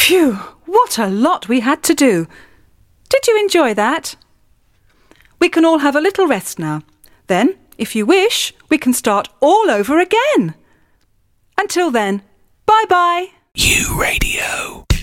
Phew, what a lot we had to do. Did you enjoy that? We can all have a little rest now. Then, if you wish, we can start all over again. Until then, bye-bye. U Radio.